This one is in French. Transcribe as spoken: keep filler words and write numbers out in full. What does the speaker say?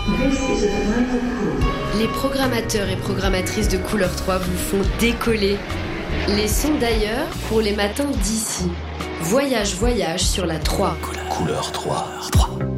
Les programmateurs et programmatrices de Couleur trois vous font décoller. Les sons d'ailleurs pour les matins d'ici. Voyage, voyage sur la trois. Couleur trois.